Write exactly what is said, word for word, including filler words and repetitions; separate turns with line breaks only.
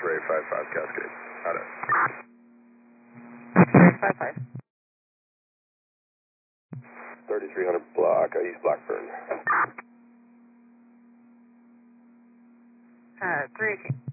X-ray five five Cascade. Got it.
X-ray five five.
thirty-three hundred block, uh, East Blackburn.
Uh, three eighteen.